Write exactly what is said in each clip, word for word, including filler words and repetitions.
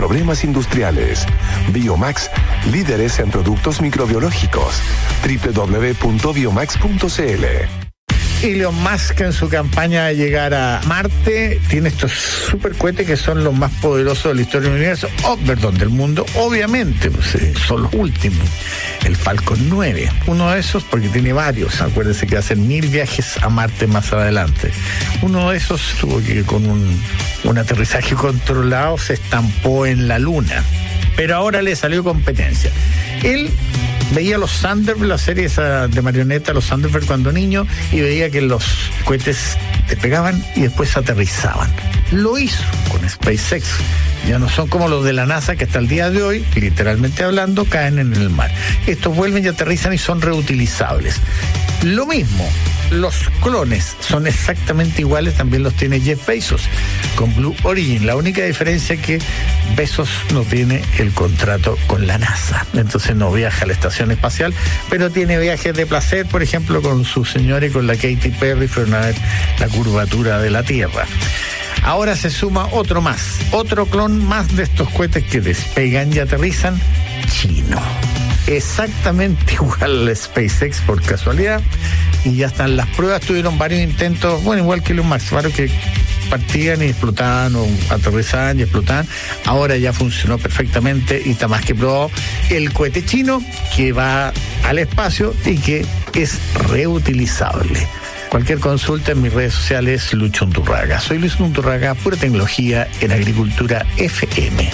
problemas industriales. Biomax, líderes en productos microbiológicos. doble u doble u doble u punto biomax punto c l. Elon Musk, en su campaña de llegar a Marte, tiene estos supercohetes que son los más poderosos de la historia del universo, oh, perdón, del mundo, obviamente, pues, eh, son los últimos. El Falcon nueve, uno de esos, porque tiene varios, acuérdense que hacen mil viajes a Marte más adelante. Uno de esos tuvo que con un, un aterrizaje controlado se estampó en la Luna, pero ahora le salió competencia. Él veía los Thunderbird, la serie esa de marioneta, los Thunderbird cuando niño, y veía que los cohetes despegaban y después aterrizaban. Lo hizo con SpaceX. Ya no son como los de la NASA que hasta el día de hoy, literalmente hablando, caen en el mar. Estos vuelven y aterrizan y son reutilizables. Lo mismo, los clones son exactamente iguales, también los tiene Jeff Bezos con Blue Origin. La única diferencia es que Bezos no tiene el contrato con la NASA, entonces no viaja a la estación espacial, pero tiene viajes de placer, por ejemplo, con su señora y con la Katy Perry, fueron a ver la curvatura de la Tierra. Ahora se suma otro más, otro clon más de estos cohetes que despegan y aterrizan, chino. Exactamente igual al SpaceX por casualidad, y ya están las pruebas. Tuvieron varios intentos, bueno, igual que los Max, varios que partían y explotaban o aterrizaban y explotaban. Ahora ya funcionó perfectamente y está más que probado el cohete chino que va al espacio y que es reutilizable. Cualquier consulta en mis redes sociales, Lucho Unturraga. Soy Luis Unturraga, pura tecnología en Agricultura F M.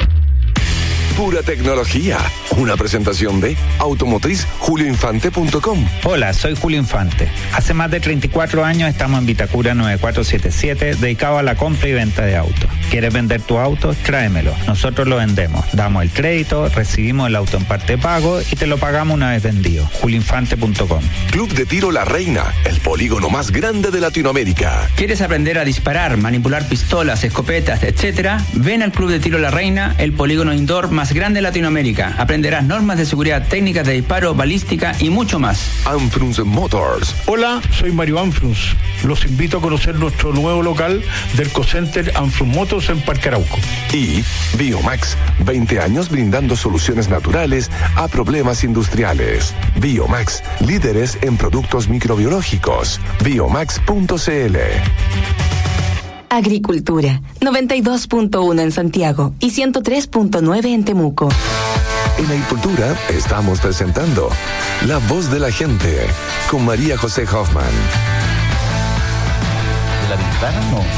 Pura tecnología. Una presentación de automotriz julio infante punto com. Hola, soy Julio Infante. Hace más de treinta y cuatro años estamos en Vitacura nueve cuatro siete siete, dedicado a la compra y venta de autos. ¿Quieres vender tu auto? Tráemelo. Nosotros lo vendemos. Damos el crédito, recibimos el auto en parte de pago y te lo pagamos una vez vendido. julio infante punto com. Club de Tiro La Reina, el polígono más grande de Latinoamérica. ¿Quieres aprender a disparar, manipular pistolas, escopetas, etcétera? Ven al Club de Tiro La Reina, el polígono indoor más grande de Latinoamérica. Aprenderás normas de seguridad, técnicas de disparo, balística y mucho más. Anfrunz Motors. Hola, soy Mario Anfrunz. Los invito a conocer nuestro nuevo local del Co-Center Anfrunz Motors en Parque Arauco. Y Biomax, veinte años brindando soluciones naturales a problemas industriales. Biomax, líderes en productos microbiológicos. biomax punto c l. Agricultura, noventa y dos punto uno en Santiago y ciento tres punto nueve en Temuco. En Agricultura estamos presentando La Voz de la Gente con María José Hoffman. ¿De la ventana no?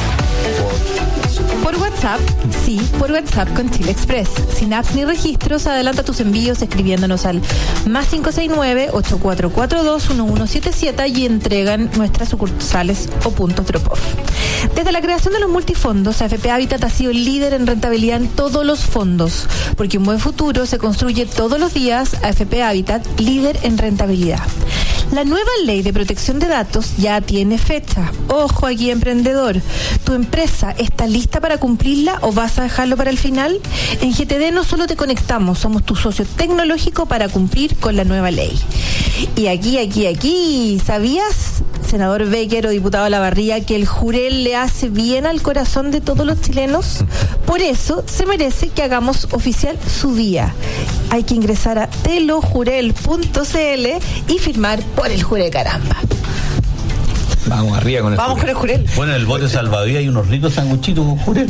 Por WhatsApp, sí, por WhatsApp con Chile Express. Sin apps ni registros, adelanta tus envíos escribiéndonos al más cinco seis nueve, ocho cuatro cuatro dos, uno uno siete siete y entregan nuestras sucursales o puntos drop-off. Desde la creación de los multifondos, A F P Habitat ha sido el líder en rentabilidad en todos los fondos, porque un buen futuro se construye todos los días. A F P Habitat, líder en rentabilidad. La nueva ley de protección de datos ya tiene fecha. Ojo aquí, emprendedor. ¿Tu empresa está lista para cumplirla o vas a dejarlo para el final? En G T D no solo te conectamos, somos tu socio tecnológico para cumplir con la nueva ley. Y aquí, aquí, aquí, ¿sabías, senador Becker o diputado Lavarría, que el Jurel le hace bien al corazón de todos los chilenos? Por eso se merece que hagamos oficial su día. Hay que ingresar a telojurel punto c l y firmar por el Jurel, caramba. Vamos arriba con el Vamos Jurel. con el Jurel. Bueno, en el bote salvavidas hay unos ricos sanguchitos con Jurel.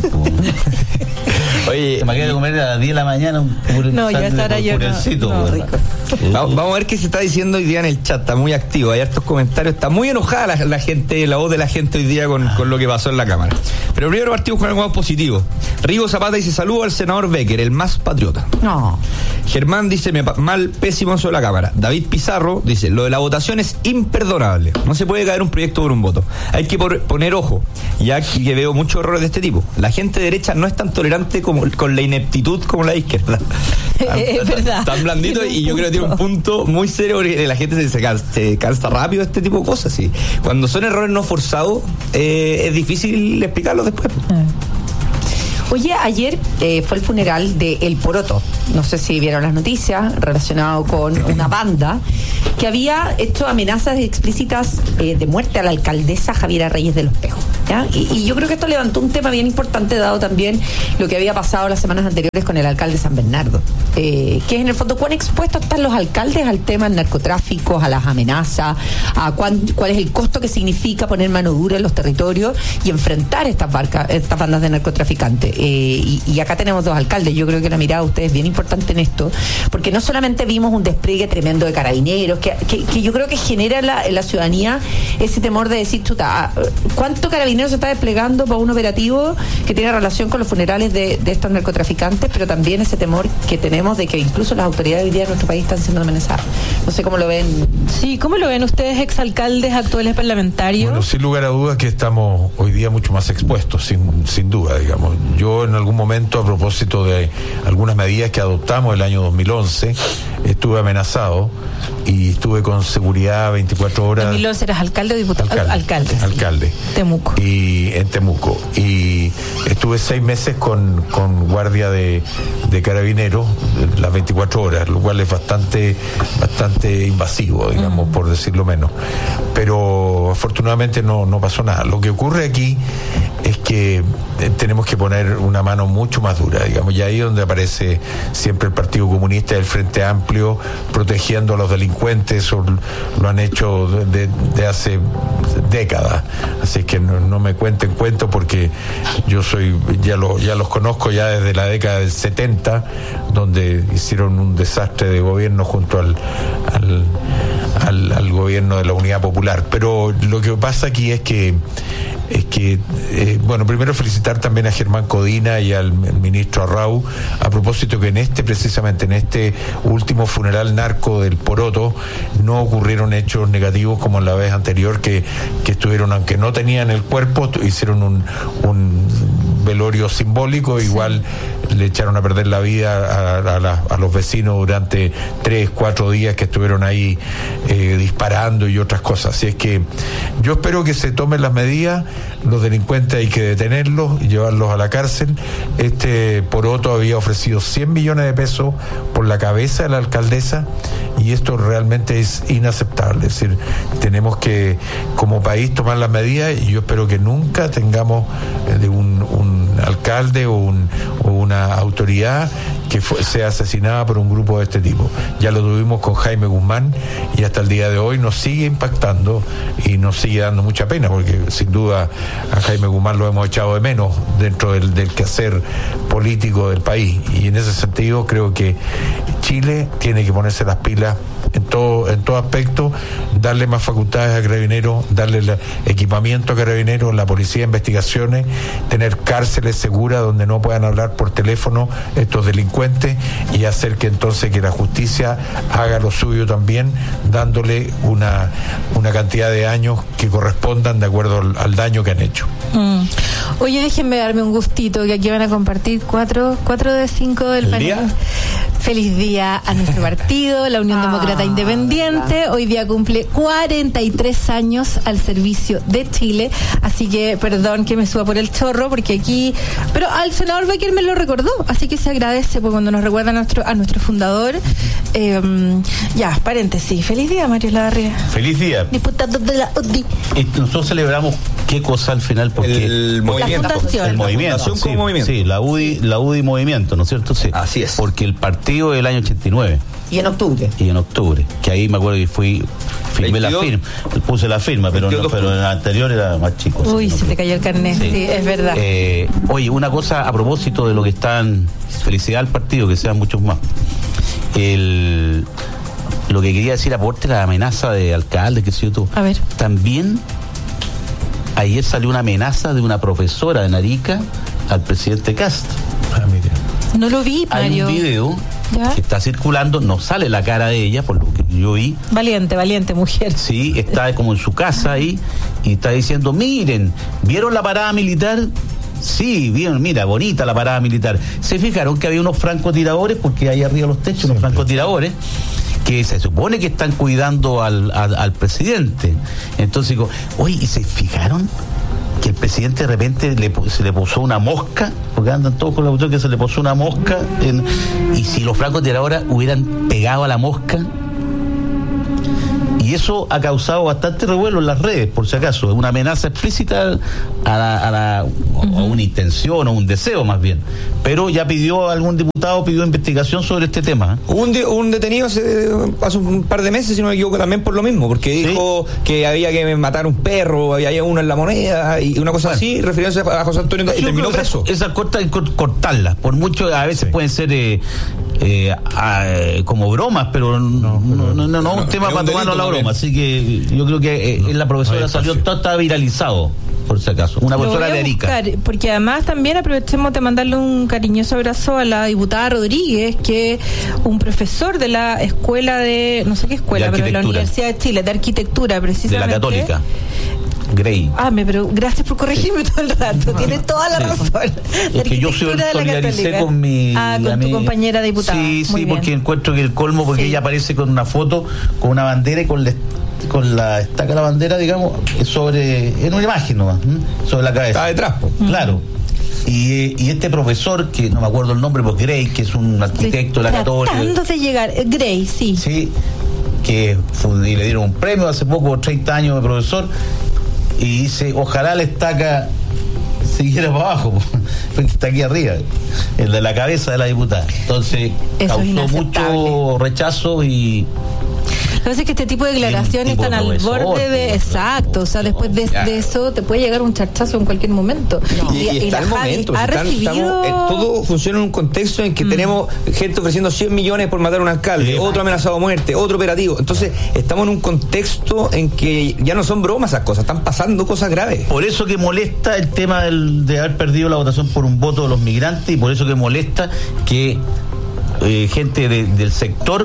Oye, imagínate comer a las diez de la mañana un Jurel. No, ya estará yo. No, no, rico. Vamos, vamos a ver qué se está diciendo hoy día en el chat. Está muy activo, hay hartos comentarios. Está muy enojada la, la gente, la voz de la gente hoy día con, con lo que pasó en la Cámara. Pero primero partimos con algo más positivo. Rigo Zapata dice: saludo al senador Becker, el más patriota. No. Germán dice: me, mal, pésimo sobre la Cámara. David Pizarro dice: lo de la votación es imperdonable. No se puede caer un proyecto por un voto. Hay que por, poner ojo, ya que veo muchos errores de este tipo. La gente derecha no es tan tolerante como con la ineptitud como la izquierda. Es verdad. Tan blandito, y yo creo que tiene un punto muy serio, porque la gente se, se, cansa, se cansa rápido de este tipo de cosas. ¿Sí? Cuando son errores no forzados, eh, es difícil explicarlos después. Oye, ayer eh, fue el funeral de El Poroto. No sé si vieron las noticias relacionado con una banda que había hecho amenazas explícitas eh, de muerte a la alcaldesa Javiera Reyes de Los Pejos. ¿ya? Y, y yo creo que esto levantó un tema bien importante, dado también lo que había pasado las semanas anteriores con el alcalde de San Bernardo, eh, que es en el fondo cuán expuestos están los alcaldes al tema del narcotráfico, a las amenazas, a cuán, cuál es el costo que significa poner mano dura en los territorios y enfrentar estas, barcas, estas bandas de narcotraficantes. Eh, y, y acá tenemos dos alcaldes. Yo creo que la mirada de ustedes es bien importante en esto, porque no solamente vimos un despliegue tremendo de carabineros, que, que, que yo creo que genera en la, en la ciudadanía ese temor de decir, chuta, ¿cuánto carabinero se está desplegando para un operativo que tiene relación con los funerales de, de estos narcotraficantes? Pero también ese temor que tenemos de que incluso las autoridades hoy día de nuestro país están siendo amenazadas. No sé cómo lo ven. Sí, ¿cómo lo ven ustedes, exalcaldes, actuales parlamentarios? Bueno, sin lugar a dudas que estamos hoy día mucho más expuestos, sin, sin duda, digamos. Yo en algún momento, a propósito de algunas medidas que adoptamos el año dos mil once, estuve amenazado y estuve con seguridad veinticuatro horas. ¿dos mil once eras alcalde o diputado? Alcalde. Alcalde. Sí. Alcalde. Temuco. Y en Temuco. Y estuve seis meses con, con guardia de, de carabineros las veinticuatro horas, lo cual es bastante, bastante invasivo, digamos, mm. por decirlo menos. Pero afortunadamente no, no pasó nada. Lo que ocurre aquí es que tenemos que poner una mano mucho más dura, digamos, y ahí es donde aparece siempre el Partido Comunista y el Frente Amplio protegiendo a los delincuentes, o lo han hecho de, de hace décadas, así que no, no me cuenten cuentos, porque yo soy ya lo, ya los conozco ya desde la década del setenta, donde hicieron un desastre de gobierno junto al, al Al, al gobierno de la Unidad Popular. Pero lo que pasa aquí es que es que, eh, bueno, primero felicitar también a Germán Codina y al ministro Arrau, a propósito que en este, precisamente en este último funeral narco del Poroto, no ocurrieron hechos negativos como en la vez anterior, que, que estuvieron, aunque no tenían el cuerpo, hicieron un, un velorio simbólico, igual le echaron a perder la vida a, a, la, a los vecinos durante tres, cuatro días que estuvieron ahí eh, disparando y otras cosas. Así es que yo espero que se tomen las medidas. Los delincuentes hay que detenerlos y llevarlos a la cárcel. Este Poroto había ofrecido cien millones de pesos por la cabeza de la alcaldesa, y esto realmente es inaceptable. Es decir, tenemos que como país tomar las medidas, y yo espero que nunca tengamos eh, de un, un alcalde o, un, o una autoridad que fue, sea asesinada por un grupo de este tipo. Ya lo tuvimos con Jaime Guzmán, y hasta el día de hoy nos sigue impactando y nos sigue dando mucha pena, porque sin duda a Jaime Guzmán lo hemos echado de menos dentro del, del quehacer político del país, y en ese sentido creo que Chile tiene que ponerse las pilas en todo, en todo aspecto, darle más facultades a Carabineros, darle el equipamiento a Carabineros, la policía de investigaciones, tener cárceles seguras donde no puedan hablar por teléfono estos delincuentes, y hacer que entonces que la justicia haga lo suyo también, dándole una, una cantidad de años que correspondan de acuerdo al, al daño que han hecho. Mm. Oye, déjenme darme un gustito, que aquí van a compartir cuatro, cuatro de cinco del panel. Feliz día a nuestro partido, la Unión ah, Demócrata Independiente. ¿Verdad? Hoy día cumple cuarenta y tres años al servicio de Chile, así que perdón que me suba por el chorro, porque aquí, pero al senador Becker me lo recordó, así que se agradece pues, cuando nos recuerda a nuestro, a nuestro fundador. Eh, ya, paréntesis. Feliz día, Mario Lavarría. Feliz día. Diputado de la U D I. Y nosotros celebramos qué cosa al final, porque el movimiento, la fundación. el movimiento, la fundación sí, movimiento. sí, la U D I, la U D I movimiento, ¿no es cierto? Sí. Así es. Porque el partido del año ochenta y nueve. Y en octubre. Y en octubre, que ahí me acuerdo que fui, firmé veintidós, la firma, puse la firma, pero, no, pero en el anterior era más chico. Uy, sí, se no, te cayó el carnet, sí, sí es verdad. Eh, oye, una cosa a propósito de lo que están, felicidad al partido, que sean muchos más. El, lo que quería decir, aporte la amenaza de alcalde, que sé yo tú. A ver. También, ayer salió una amenaza de una profesora de Narica al presidente Castro. Ah, mira. No lo vi, Mario. Hay un video ¿Ya? que está circulando, no sale la cara de ella, por lo que yo vi. Valiente, valiente mujer. Sí, está como en su casa ahí y está diciendo, miren, ¿vieron la parada militar? Sí, bien, mira, bonita la parada militar. ¿Se fijaron que había unos francotiradores? Porque hay arriba los techos, unos francotiradores que se supone que están cuidando al, al, al presidente. Entonces digo, oye, ¿y se fijaron que el presidente de repente le, se le posó una mosca? Porque andan todos con la cuestión que se le posó una mosca en, y si los francotiradores hubieran pegado a la mosca, y Y eso ha causado bastante revuelo en las redes, por si acaso. Es una amenaza explícita a, la, a, la, uh-huh. a una intención o un deseo más bien. Pero ya pidió, algún diputado pidió investigación sobre este tema. Hubo un, de, un detenido hace, hace un par de meses, si no me equivoco, también por lo mismo, porque ¿sí? dijo que había que matar un perro, había uno en la moneda y una cosa bueno. así, refiriéndose a José Antonio, y terminó preso. Esas cortas hay que cortarlas, por mucho a veces sí. pueden ser eh, eh, a, como bromas, pero no, no, no, no, no un tema para tomarnos la broma. Así que yo creo que eh, la profesora salió, todo está viralizado, por si acaso. Una profesora de Arica. Porque además también aprovechemos de mandarle un cariñoso abrazo a la diputada Rodríguez, que un profesor de la escuela de, no sé qué escuela, de pero de la Universidad de Chile, de arquitectura precisamente. De la Católica. Grey. Ah, me, pero gracias por corregirme todo el rato. Tienes toda la razón. Sí. Es que yo solidaricé con mi... Ah, con tu compañera diputada. Sí, sí, porque encuentro que el colmo, porque sí. ella aparece con una foto, con una bandera y con la, con la estaca de la bandera, digamos, sobre, en una imagen nomás, ¿m? sobre la cabeza. Está detrás. Mm. Claro. Y, y este profesor, que no me acuerdo el nombre, pues Grey, que es un arquitecto de la Católica. Tratando de llegar, Grey, sí. Sí, que fue, y le dieron un premio hace poco, treinta años de profesor, y dice, ojalá la estaca siguiera para abajo, porque está aquí arriba, el de la cabeza de la diputada. Entonces, eso causó mucho rechazo y... Lo que pasa es que este tipo de declaraciones están al borde de... Exacto, o sea, después de, de eso te puede llegar un charchazo en cualquier momento. No. Y, y, y está el momento. Ha están, recibido... estamos, eh, todo funciona en un contexto en que mm. tenemos gente ofreciendo cien millones por matar a un alcalde, sí, otro amenazado a muerte, otro operativo. Entonces, estamos en un contexto en que ya no son bromas esas cosas, están pasando cosas graves. Por eso que molesta el tema del, de haber perdido la votación por un voto de los migrantes, y por eso que molesta que eh, gente de, del sector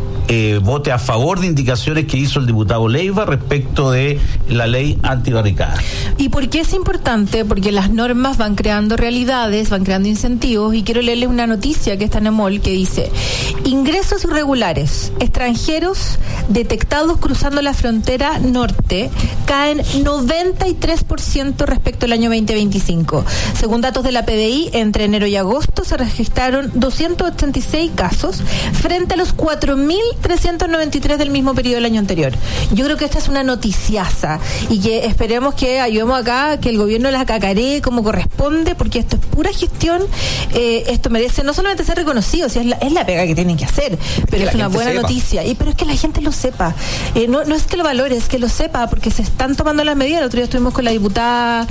Eh, vote a favor de indicaciones que hizo el diputado Leiva respecto de la ley antibarricada. ¿Y por qué es importante? Porque las normas van creando realidades, van creando incentivos, y quiero leerles una noticia que está en EMOL que dice: ingresos irregulares extranjeros detectados cruzando la frontera norte caen noventa y tres por ciento respecto al año veinte veinticinco. Según datos de la P D I, entre enero y agosto se registraron doscientos ochenta y seis casos frente a los cuatro mil trescientos noventa y tres del mismo periodo del año anterior. Yo creo que esta es una noticiaza y que esperemos que ayudemos acá, que el gobierno la cacaree como corresponde, porque esto es pura gestión. Eh, esto merece no solamente ser reconocido, si es la, es la pega que tienen que hacer, pero es, es una buena sepa. noticia. Y pero es que la gente lo sepa. Eh, no, no es que lo valore, es que lo sepa, porque se están tomando las medidas. El otro día estuvimos con la diputada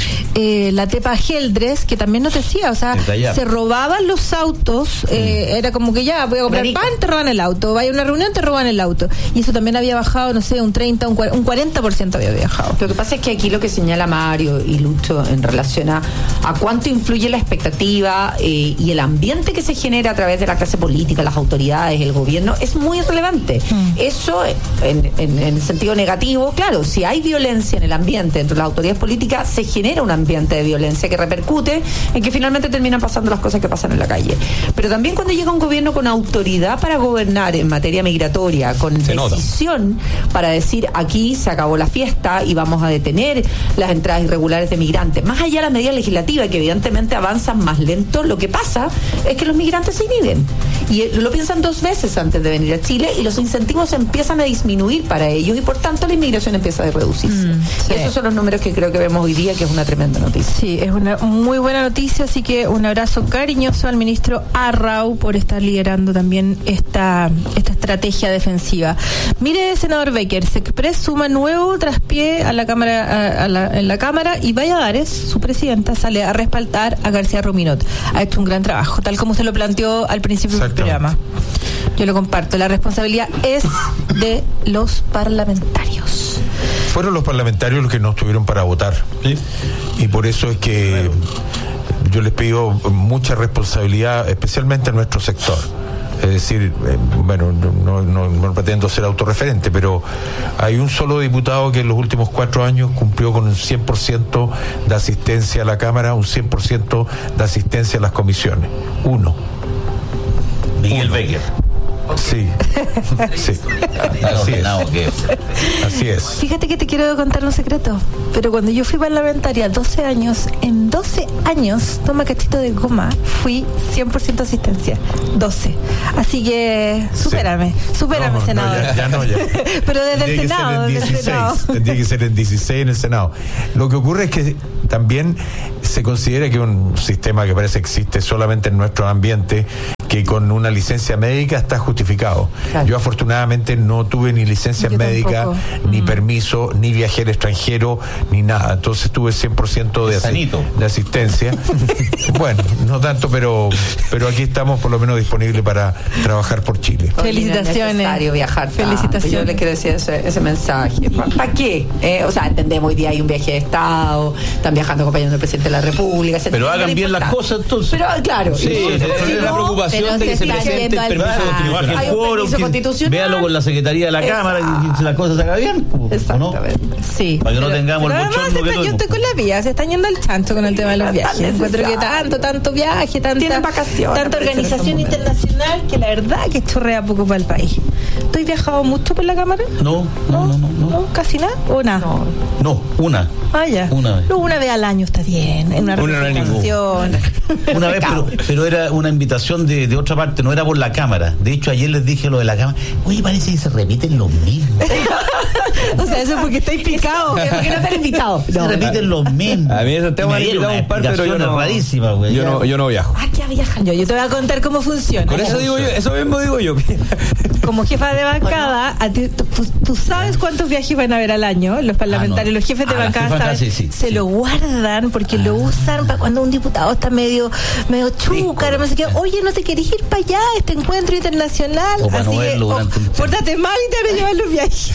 eh, la Tepa Geldres, que también nos decía, o sea, se robaban los autos, eh, mm. era como que ya voy a comprar pan, te roban el auto, vaya a una reunión, te roban el auto, y eso también había bajado, no sé, un treinta, un cuarenta por ciento había bajado. Lo que pasa es que aquí lo que señala Mario y Lucho en relación a, a cuánto influye la expectativa eh, y el ambiente que se genera a través de la clase política, las autoridades, el gobierno, es muy relevante. Mm. Eso en, en, en sentido negativo, claro, si hay violencia en el ambiente entre las autoridades políticas, se genera un ambiente de violencia que repercute en que finalmente terminan pasando las cosas que pasan en la calle. Pero también cuando llega un gobierno con autoridad para gobernar en materia migratoria, con se decisión nota. Para decir aquí se acabó la fiesta y vamos a detener las entradas irregulares de migrantes, más allá de las medidas legislativas que evidentemente avanzan más lento, lo que pasa es que los migrantes se inhiben y lo piensan dos veces antes de venir a Chile, y los incentivos empiezan a disminuir para ellos y por tanto la inmigración empieza a reducirse. Mm, sí. Esos son los números que creo que vemos hoy día, que es una tremenda noticia. Sí, es una muy buena noticia, así que un abrazo cariñoso al ministro Arrau por estar liderando también esta, esta estrategia defensiva. Mire, senador Baker, Sexpress suma nuevo traspié a la cámara, a, a la, en la Cámara, y Valladares, su presidenta, sale a respaldar a García Ruminot. Ha hecho un gran trabajo, tal como usted lo planteó al principio del programa. Yo lo comparto, la responsabilidad es de los parlamentarios. Fueron los parlamentarios los que no estuvieron para votar, ¿sí? Y por eso es que yo les pido mucha responsabilidad, especialmente a nuestro sector. Es decir, eh, bueno, no, no, no pretendo ser autorreferente, pero hay un solo diputado que en los últimos cuatro años cumplió con un cien por ciento de asistencia a la Cámara, un cien por ciento de asistencia a las comisiones. Uno. Miguel Becker. Sí, sí, así es. Así es. Fíjate que te quiero contar un secreto, pero cuando yo fui parlamentaria, doce años, en doce años, toma cachito de goma, fui cien por ciento asistencia, doce. Así que, supérame, sí. supérame, no, senador. No, ya, ya no, ya. Pero desde Tendría el Senado, que ser en desde el Senado. Tendría que ser en dieciséis en el Senado. Lo que ocurre es que también se considera que un sistema que parece que existe solamente en nuestro ambiente, que con una licencia médica está justificado. Claro. Yo afortunadamente no tuve ni licencia Yo médica, tampoco. ni mm. permiso, ni viajé al extranjero, ni nada. Entonces tuve cien por ciento de, asi- de asistencia. Bueno, no tanto, pero pero aquí estamos por lo menos disponibles para trabajar por Chile. Felicitaciones. No es necesario viajar. Felicitaciones. Yo le quiero decir ese, ese mensaje. ¿Para pa qué? Eh, o sea, entendemos, hoy día hay un viaje de Estado, están viajando acompañando al presidente de la República. Pero hagan bien las cosas entonces. Pero claro. Sí, es la preocupación de que se presente el permiso de hay un permiso constitucional. Véalo con la Secretaría de la Exacto. Cámara y la cosa se haga bien. Exactamente. ¿No? Sí. Para que pero, no tengamos pero el bochorno que tuvimos. Yo estoy con la vía, se están yendo al chancho con el tema de los viajes. Encuentro que tanto, tanto viaje, tanta, tanta organización internacional que la verdad que chorrea poco para el país. ¿Tú has viajado mucho por la Cámara? No, no, no, no. no. ¿No? ¿Casi nada? ¿O nada? No, no una. Ah, ya. Una vez. No, una vez al año está bien. En una, una representación. Una vez, pero, pero era una invitación de, de otra parte, no era por la Cámara. De hecho, ayer les dije lo de la Cámara. Oye, parece que se repiten los mismos. O sea, eso es porque estáis picados. Es porque no te han invitado. No. Se repiten los mismos. A mí eso te han invitado un par, pero yo no. Rarísima, güey. Yo no, yo no viajo. Ah, que viajan. Yo, yo te voy a contar cómo funciona. Con eso digo yo, eso mismo digo yo. Como jefa de bancada, a ti, tú, tú sabes cuántos viajes van a haber al año, los parlamentarios, ah, no. los jefes de ah, bancada saben, sí, sí, se sí. lo guardan porque ah. lo usan para cuando un diputado está medio, medio chúcaro, no sé qué. Oye, ¿no te querés ir para allá, este encuentro internacional? O para Así no que, verlo durante un pórtate mal y te van a llevar los viajes.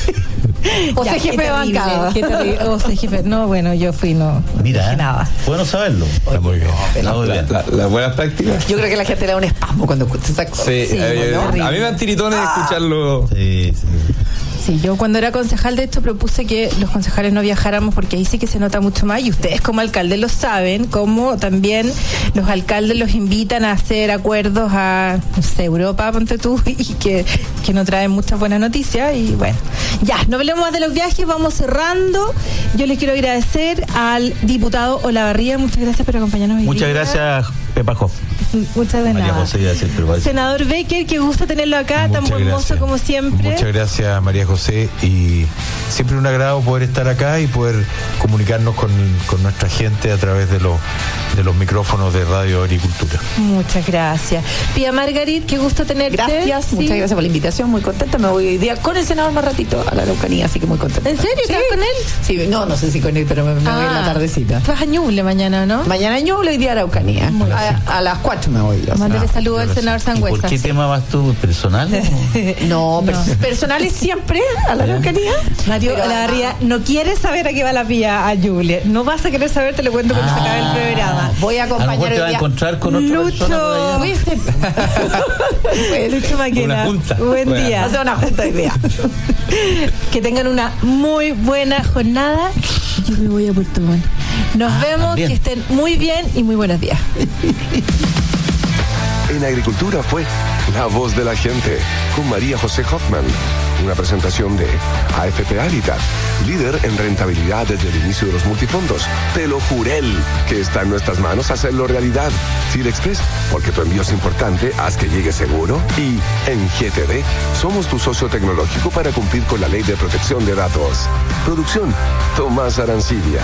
O sea, jefe de bancada. O sea, jefe. No, bueno, yo fui, no. Mira, dije nada. Bueno saberlo. Está muy bien. La, la, la, las buenas prácticas. Yo creo que la gente le da un espasmo cuando escucha esa cosa. Sí, sí, eh, ¿no? A mí me dan tiritones ah. escucharlo. Sí, sí. Sí, yo cuando era concejal, de hecho, propuse que los concejales no viajáramos porque ahí sí que se nota mucho más y ustedes como alcaldes lo saben, como también los alcaldes los invitan a hacer acuerdos a, no sé, Europa, ponte tú, y que, que no traen muchas buenas noticias y bueno, ya, no hablemos más de los viajes, vamos cerrando. Yo les quiero agradecer al diputado Olavarría, muchas gracias por acompañarnos hoy Muchas día. gracias, Pepa Hoff. Muchas de María nada. José, decir, pero Senador Becker, qué gusto tenerlo acá, Muchas tan buen gracias. mozo como siempre. Muchas gracias, María José, y siempre un agrado poder estar acá y poder comunicarnos con, con nuestra gente a través de los de los micrófonos de Radio Agricultura. Muchas gracias. Pía Margarit, qué gusto tenerte. Gracias, sí. Muchas gracias por la invitación, muy contenta. Me voy hoy día con el senador más ratito a la Araucanía, así que muy contenta. ¿En serio? ¿Sí? ¿Estás con él? Sí, no, no sé si con él, pero me, me ah, voy en la tardecita. Tú vas a Ñuble mañana, ¿no? Mañana Ñuble, hoy día Araucanía. A, a las cuatro me voy. Mándale no, saludos al senador Sangüesa. ¿Por qué tema vas tú? ¿Personal? No, no. Per- personales siempre a la Araucanía. Mario Olavarría no quiere saber a qué va la Pía a Ñuble. No vas a querer saber, te lo cuento cuando ah, se acabe el programa. Voy a acompañar. A lo mejor te va a encontrar con otra Lucho. Pues, Lucho Maquena. Buen bueno. día. Hacer una junta de día. Que tengan una muy buena jornada. Yo me voy a Puerto Montt. Nos ah, vemos, también. Que estén muy bien y muy buenos días. En Agricultura fue La Voz de la Gente con María José Hoffman. Una presentación de A F P Habitat, líder en rentabilidad desde el inicio de los multifondos. Te lo juré que está en nuestras manos hacerlo realidad. Chile Express, porque tu envío es importante, haz que llegue seguro. Y en G T D, somos tu socio tecnológico para cumplir con la ley de protección de datos. Producción, Tomás Arancibia.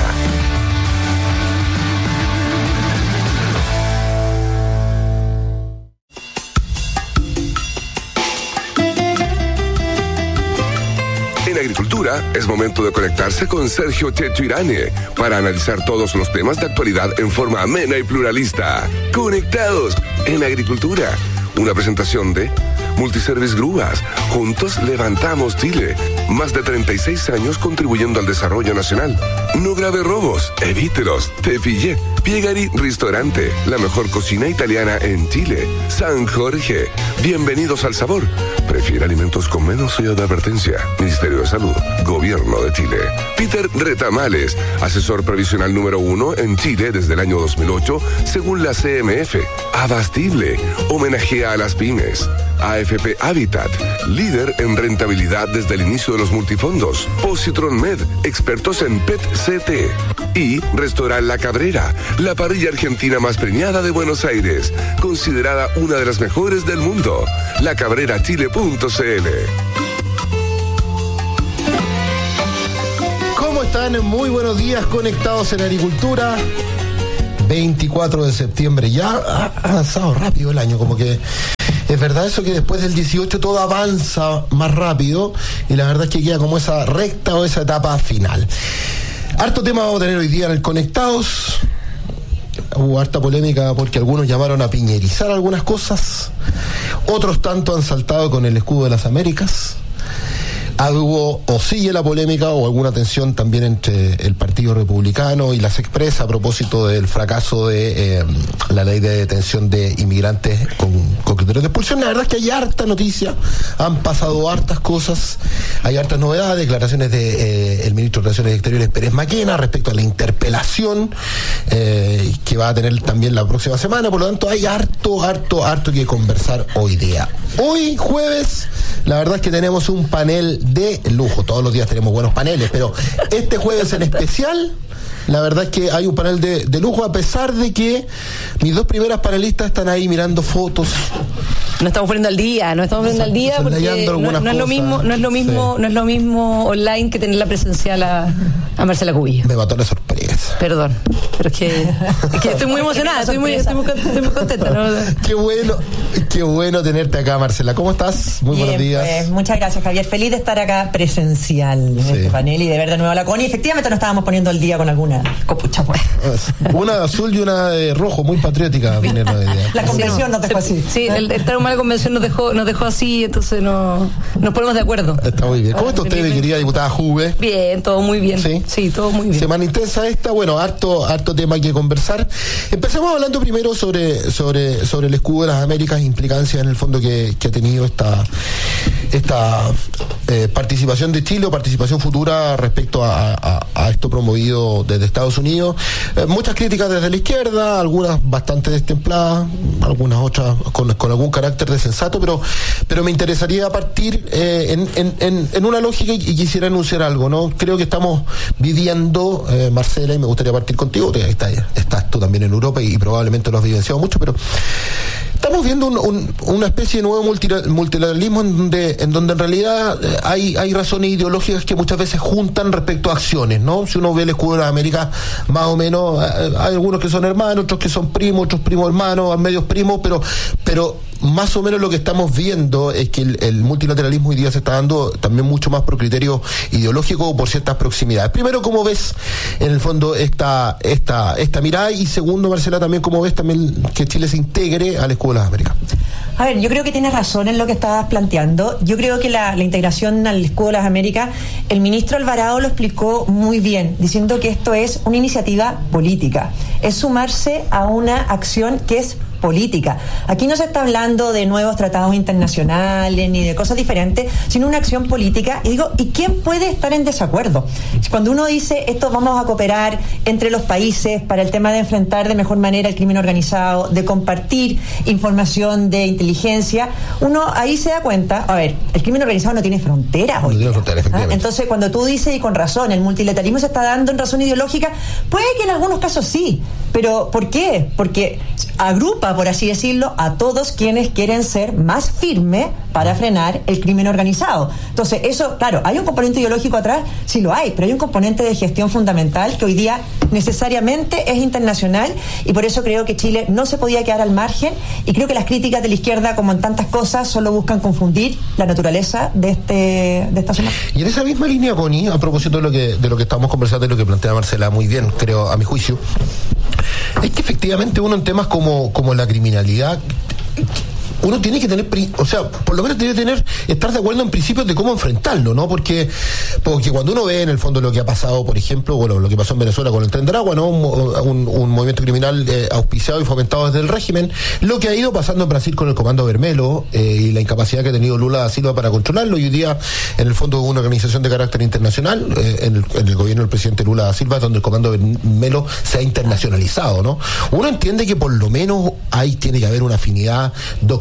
En Agricultura es momento de conectarse con Sergio Checho Irane para analizar todos los temas de actualidad en forma amena y pluralista. Conectados en Agricultura. Una presentación de Multiservice Grúas. Juntos levantamos Chile. Más de treinta y seis años contribuyendo al desarrollo nacional. No grave robos, evítelos. Te pillé. Piegari Ristorante, la mejor cocina italiana en Chile. San Jorge, bienvenidos al sabor. Prefiere alimentos con menos sello de advertencia. Ministerio de Salud, Gobierno de Chile. Peter Retamales, asesor previsional número uno en Chile desde el año dos mil ocho, según la C M F. Abastible, homenajea apoya a las pymes. A F P Habitat, líder en rentabilidad desde el inicio de los multifondos. Positron Med, expertos en P E T C T. Y Restaurant La Cabrera, la parrilla argentina más premiada de Buenos Aires, considerada una de las mejores del mundo. la cabrera chile punto c l. ¿Cómo están? Muy buenos días, conectados en Agricultura. veinticuatro de septiembre, ya ha avanzado rápido el año, como que es verdad eso que después del dieciocho todo avanza más rápido y la verdad es que queda como esa recta o esa etapa final. Harto tema vamos a tener hoy día en el Conectados. Hubo harta polémica porque algunos llamaron a piñerizar algunas cosas, otros tanto han saltado con el escudo de las Américas. Ah, hubo o sigue la polémica o alguna tensión también entre el Partido Republicano y las Express a propósito del fracaso de eh, la ley de detención de inmigrantes con, con criterios de expulsión. La verdad es que hay harta noticia, han pasado hartas cosas, hay hartas novedades, declaraciones de eh, el ministro de Relaciones Exteriores Pérez Maquena respecto a la interpelación eh, que va a tener también la próxima semana. Por lo tanto hay harto, harto, harto que conversar hoy día. Hoy jueves, la verdad es que tenemos un panel de lujo. Todos los días tenemos buenos paneles, pero este jueves en especial, la verdad es que hay un panel de, de lujo, a pesar de que mis dos primeras panelistas están ahí mirando fotos. No estamos poniendo al día, no estamos poniendo al día porque no, no es lo mismo, no es lo mismo, sí. no es lo mismo online que tener la presencial a, a Marcela Cubillo. Me mató la sorpresa. Perdón, pero es que, es que estoy muy emocionada, estoy muy, estoy muy, estoy muy contenta, ¿no? Qué bueno, qué bueno tenerte acá, Marcela. ¿Cómo estás? Muy Bien, buenos días. Pues, muchas gracias, Javier. Feliz de estar acá presencial en sí. este panel y de ver de nuevo a la Connie. Efectivamente nos estábamos poniendo al día con alguna copucha, pues. Una de azul y una de rojo, muy patriótica. La convención nos dejó así. Sí, el, el trauma de la convención nos dejó, nos dejó así, entonces no nos ponemos de acuerdo. Está muy bien. ¿Cómo está usted, mi querida diputada Juve? Bien, todo muy bien. Sí, sí, todo muy bien. Semana intensa esta, bueno, harto, harto tema que conversar. Empecemos hablando primero sobre, sobre, sobre el escudo de las Américas, implicancias en el fondo que, que ha tenido esta, esta eh, participación de Chile o participación futura respecto a, a, a esto promovido desde Estados Unidos. Eh, muchas críticas desde la izquierda, algunas bastante destempladas, algunas otras con, con algún carácter de sensato, pero, pero me interesaría partir eh, en, en, en, en una lógica y, y quisiera anunciar algo, ¿no? Creo que estamos viviendo, eh, Marcela, y me gustaría partir contigo, estás, estás tú también en Europa y, y probablemente lo has vivenciado mucho, pero estamos viendo un, un, una especie de nuevo multilateralismo en donde, en donde en realidad hay, hay razones ideológicas que muchas veces juntan respecto a acciones, ¿no? Si uno ve el escudo de las Américas, más o menos, hay algunos que son hermanos, otros que son primos, otros primos hermanos, medios primos, pero, pero más o menos lo que estamos viendo es que el, el multilateralismo hoy día se está dando también mucho más por criterio ideológico o por ciertas proximidades. Primero, ¿cómo ves en el fondo esta, esta, esta mirada? Y segundo, Marcela, también cómo ves también que Chile se integre al escudo de las Américas. A ver, yo creo que tienes razón en lo que estabas planteando. Yo creo que la, la integración al escudo de las Américas, el ministro Alvarado lo explicó muy bien, diciendo que esto es una iniciativa política, es sumarse a una acción que es política. Aquí no se está hablando de nuevos tratados internacionales ni de cosas diferentes, sino una acción política. Y digo, ¿y quién puede estar en desacuerdo? Cuando uno dice esto, vamos a cooperar entre los países para el tema de enfrentar de mejor manera el crimen organizado, de compartir información de inteligencia, uno ahí se da cuenta, a ver, el crimen organizado no tiene fronteras hoy. No tiene fronteras, efectivamente. Entonces, cuando tú dices, y con razón, el multilateralismo se está dando en razón ideológica, puede que en algunos casos sí, pero ¿por qué? Porque agrupa, por así decirlo, a todos quienes quieren ser más firmes para frenar el crimen organizado. Entonces, eso, claro, ¿hay un componente ideológico atrás? Sí lo hay, pero hay un componente de gestión fundamental que hoy día necesariamente es internacional y por eso creo que Chile no se podía quedar al margen y creo que las críticas de la izquierda, como en tantas cosas, solo buscan confundir la naturaleza de este de esta zona. Y en esa misma línea, Connie, a propósito de lo que de lo que estamos conversando y lo que plantea Marcela muy bien, creo, a mi juicio, es que efectivamente uno en temas como, como la criminalidad, uno tiene que tener, o sea, por lo menos tiene que tener, estar de acuerdo en principios de cómo enfrentarlo, ¿no? Porque, porque cuando uno ve en el fondo lo que ha pasado, por ejemplo, bueno, lo que pasó en Venezuela con el Tren de Aragua, ¿no? Un, un, un movimiento criminal eh, auspiciado y fomentado desde el régimen, lo que ha ido pasando en Brasil con el Comando Vermelho eh, y la incapacidad que ha tenido Lula da Silva para controlarlo, y hoy día, en el fondo, una organización de carácter internacional, eh, en, el, en el gobierno del presidente Lula da Silva, donde el Comando Vermelho se ha internacionalizado, ¿no? Uno entiende que por lo menos ahí tiene que haber una afinidad doctrinal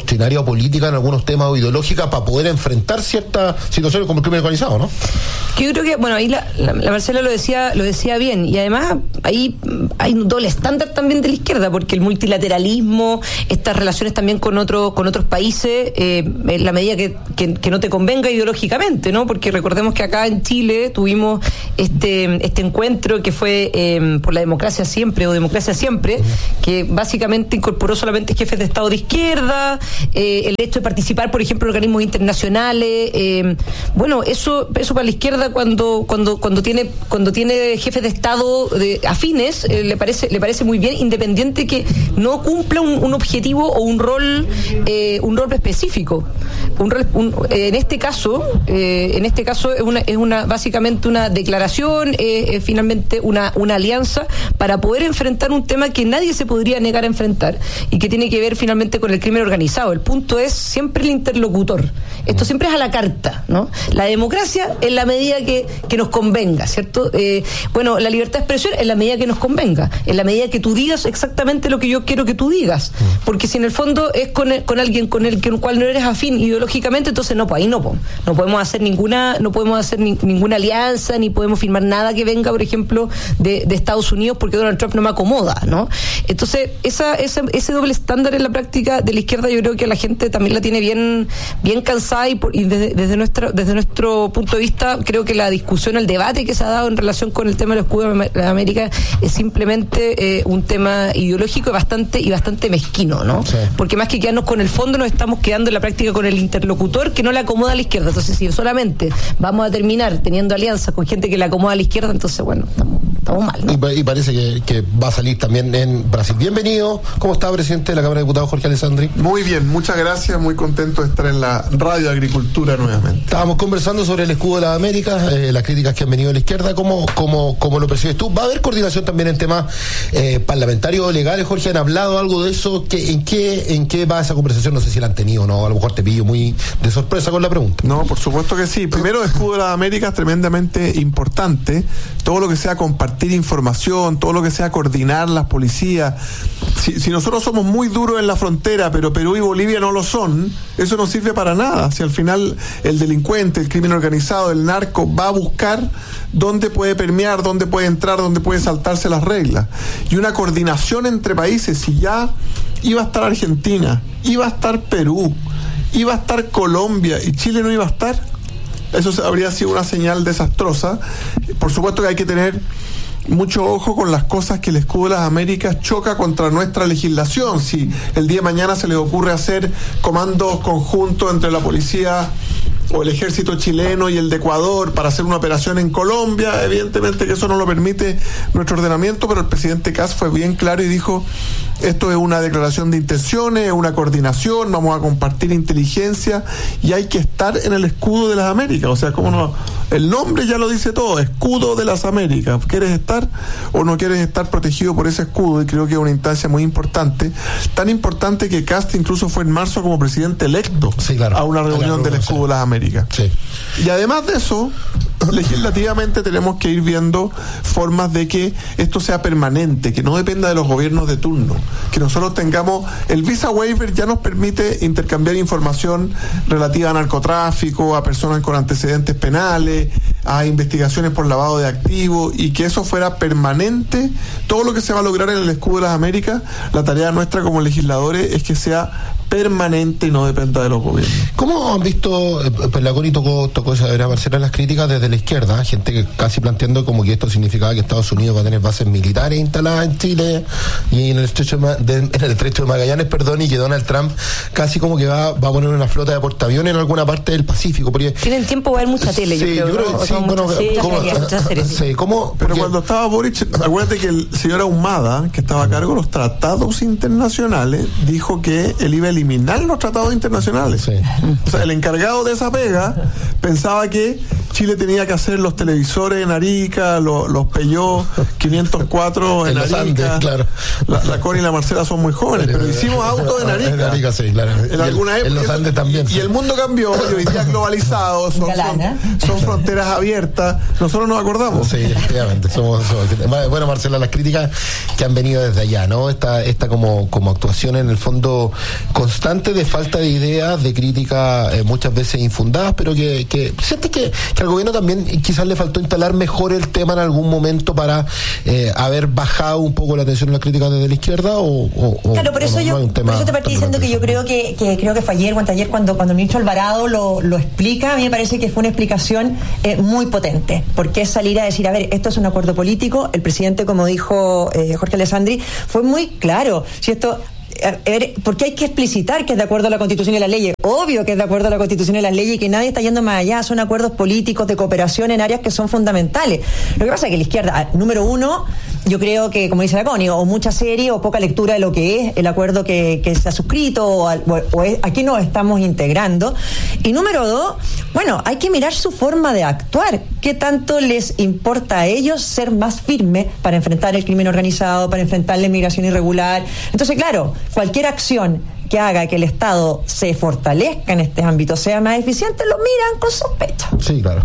doctrinaria o política en algunos temas o ideológica para poder enfrentar ciertas situaciones como el crimen organizado, ¿no? Que yo creo que, bueno, ahí la, la, la Marcela lo decía, lo decía bien, y además ahí hay un doble estándar también de la izquierda, porque el multilateralismo, estas relaciones también con otros con otros países, eh, en la medida que, que, que no te convenga ideológicamente, ¿no? Porque recordemos que acá en Chile tuvimos este, este encuentro que fue eh, por la democracia siempre, o democracia siempre, que básicamente incorporó solamente jefes de Estado de izquierda, eh, el hecho de participar, por ejemplo, en organismos internacionales, eh, bueno, eso, eso para la izquierda cuando, cuando, cuando tiene, cuando tiene jefes de Estado de, afines, eh, le parece, le parece muy bien, independiente que no cumpla un, un objetivo o un rol, eh, un rol específico. Un rol, un, eh, en este caso, eh, en este caso es una, es una, básicamente una declaración, eh, eh, finalmente una, una alianza para poder enfrentar un tema que nadie se podría negar a enfrentar y que tiene que ver finalmente con el crimen organizado. El punto es siempre el interlocutor. Esto siempre es a la carta, ¿no? La democracia en la medida que, que nos convenga, ¿cierto? Eh, bueno, la libertad de expresión en la medida que nos convenga, en la medida que tú digas exactamente lo que yo quiero que tú digas, porque si en el fondo es con, con alguien con el, con el cual no eres afín ideológicamente, entonces no, pues ahí no, pues, no podemos hacer ninguna, no podemos hacer ni, ninguna alianza, ni podemos firmar nada que venga, por ejemplo, de, de Estados Unidos, porque Donald Trump no me acomoda, ¿no? Entonces, esa, esa, ese doble estándar en la práctica de la izquierda, yo creo que la gente también la tiene bien, bien cansada, y, por, y desde, desde nuestra, desde nuestro punto de vista, creo que la discusión, el debate que se ha dado en relación con el tema del escudo de América es simplemente eh, un tema ideológico y bastante, y bastante mezquino, ¿no? Sí. Porque más que quedarnos con el fondo, nos estamos quedando en la práctica con el interlocutor que no le acomoda a la izquierda. Entonces, si solamente vamos a terminar teniendo alianzas con gente que le acomoda a la izquierda, entonces, bueno, estamos, estamos mal, ¿no? Y, y parece que, que va a salir también en Brasil. Bienvenido. ¿Cómo está, presidente de la Cámara de Diputados, Jorge Alessandri? Muy bien, muchas gracias. Muy contento de estar en la Radio Agricultura nuevamente. Estábamos conversando sobre el escudo de las Américas, eh, las críticas que han venido de la izquierda. ¿Cómo, cómo, cómo lo percibes tú? ¿Va a haber coordinación también en temas eh, parlamentarios o legales, Jorge? ¿Han hablado algo de eso? ¿Qué, en, qué, ¿En qué va esa conversación? No sé si la han tenido o no. A lo mejor te pillo muy de sorpresa con la pregunta. No, por supuesto que sí. Primero, el escudo de las Américas, tremendamente importante. Todo lo que sea compartir información, todo lo que sea coordinar las policías. Si, si nosotros somos muy duros en la frontera, pero Perú y Bolivia no lo son, eso no sirve para nada. Si al final el delincuente, el crimen organizado, el narco va a buscar dónde puede permear, dónde puede entrar, dónde puede saltarse las reglas. Y una coordinación entre países. Si ya iba a estar Argentina, iba a estar Perú, iba a estar Colombia y Chile no iba a estar, eso habría sido una señal desastrosa. Por supuesto que hay que tener mucho ojo con las cosas que el escudo de las Américas choca contra nuestra legislación. Si el día de mañana se les ocurre hacer comandos conjuntos entre la policía o el ejército chileno y el de Ecuador para hacer una operación en Colombia, evidentemente que eso no lo permite nuestro ordenamiento, pero el presidente Kast fue bien claro y dijo: esto es una declaración de intenciones, es una coordinación, vamos a compartir inteligencia y hay que estar en el escudo de las Américas. O sea, ¿cómo no? El nombre ya lo dice todo, escudo de las Américas. ¿Quieres estar o no quieres estar protegido por ese escudo? Y creo que es una instancia muy importante, tan importante que Kast incluso fue en marzo como presidente electo, sí, claro, a una reunión del escudo de las Américas. Sí. Y además de eso, legislativamente tenemos que ir viendo formas de que esto sea permanente, que no dependa de los gobiernos de turno, que nosotros tengamos el visa waiver. Ya nos permite intercambiar información relativa a narcotráfico, a personas con antecedentes penales, a investigaciones por lavado de activos, y que eso fuera permanente. Todo lo que se va a lograr en el escudo de las Américas, la tarea nuestra como legisladores es que sea permanente y no dependa de los gobiernos. ¿Cómo han visto, eh, Pelagoni tocó, tocó esa era Marcela, las críticas desde la izquierda? Gente que casi planteando como que esto significaba que Estados Unidos va a tener bases militares instaladas en Chile y en el estrecho de, de, en el estrecho de Magallanes, perdón, y que Donald Trump casi como que va, va a poner una flota de portaaviones en alguna parte del Pacífico. Porque tienen tiempo para ver mucha tele, sí, yo creo. Yo creo ¿no? sí, bueno, ¿cómo, sí, ¿cómo? Pero porque, cuando estaba Boric, acuérdate que el señor Ahumada, que estaba a cargo de los tratados internacionales, dijo que él iba a eliminar los tratados internacionales. Sí. O sea, el encargado de esa pega pensaba que Chile tenía que hacer los televisores en Arica, los, los Peugeot quinientos cuatro en, en Arica. Andes, claro. La, la Connie y la Marcela son muy jóvenes, pero hicimos autos en Arica. En Arica, sí, claro. En alguna época. En los Andes también. Y sí. El mundo cambió, y hoy día globalizado, son, son, son fronteras abiertas. Nosotros nos acordamos. Sí, efectivamente. Somos, somos, bueno, Marcela, las críticas que han venido desde allá, ¿no? Esta, esta como, como actuación en el fondo constante de falta de ideas, de críticas eh, muchas veces infundadas, pero que, que sientes que, que al gobierno también quizás le faltó instalar mejor el tema en algún momento para eh, haber bajado un poco la atención en las críticas desde la izquierda, o, o, claro, por o eso no, yo no hay un tema por eso te partí diciendo que yo creo que, que creo que fue ayer o anteayer cuando, cuando el ministro Alvarado lo, lo explica. A mí me parece que fue una explicación eh, muy potente, porque es salir a decir, a ver, esto es un acuerdo político. El presidente, como dijo eh, Jorge Alessandri, fue muy claro. Si esto A ver, ¿por qué hay que explicitar que es de acuerdo a la Constitución y las leyes? Obvio que es de acuerdo a la Constitución y las leyes y que nadie está yendo más allá. Son acuerdos políticos de cooperación en áreas que son fundamentales. Lo que pasa es que la izquierda, número uno, yo creo que, como dice la Connie, o mucha serie o poca lectura de lo que es el acuerdo que, que se ha suscrito o, o es, aquí nos estamos integrando. Y número dos, bueno, hay que mirar su forma de actuar. ¿Qué tanto les importa a ellos ser más firmes para enfrentar el crimen organizado, para enfrentar la inmigración irregular? Entonces, claro, cualquier acción que haga que el Estado se fortalezca en este ámbito, sea más eficiente, lo miran con sospecha. Sí, claro.